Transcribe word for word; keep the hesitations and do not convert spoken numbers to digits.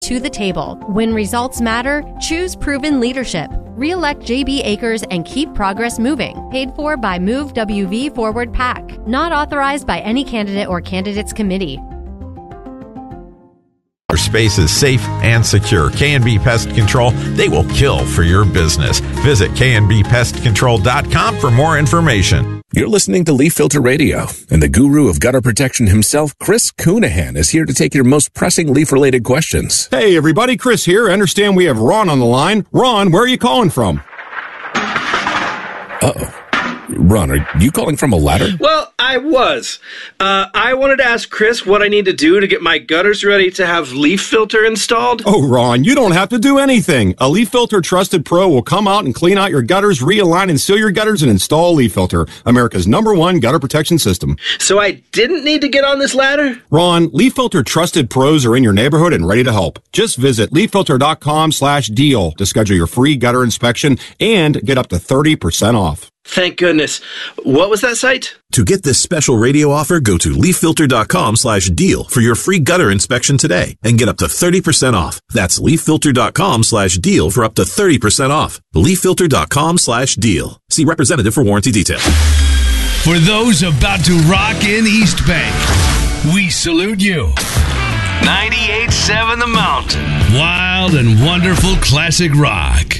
to the table. When results matter, choose proven leadership. Re-elect J B Akers and keep progress moving. Paid for by Move W V Forward PAC. Not authorized by any candidate or candidates committee. Our space is safe and secure. K and B Pest Control, they will kill for your business. Visit K and B pest control dot com for more information. You're listening to Leaf Filter Radio, and the guru of gutter protection himself, Chris Coonahan, is here to take your most pressing leaf-related questions. Hey, everybody, Chris here. I understand we have Ron on the line. Ron, where are you calling from? Uh-oh. Ron, are you calling from a ladder? Well, I was. Uh, I wanted to ask Chris what I need to do to get my gutters ready to have Leaf Filter installed. Oh, Ron, you don't have to do anything. A Leaf Filter Trusted Pro will come out and clean out your gutters, realign and seal your gutters, and install Leaf Filter, America's number one gutter protection system. So I didn't need to get on this ladder? Ron, Leaf Filter Trusted Pros are in your neighborhood and ready to help. Just visit leaf filter dot com slash deal to schedule your free gutter inspection and get up to thirty percent off. Thank goodness. What was that site? To get this special radio offer, go to leaf filter dot com slash deal for your free gutter inspection today and get up to thirty percent off. That's leaf filter dot com slash deal for up to thirty percent off. leaf filter dot com slash deal. See representative for warranty details. For those about to rock in East Bay, we salute you. ninety-eight point seven The Mountain. Wild and wonderful classic rock.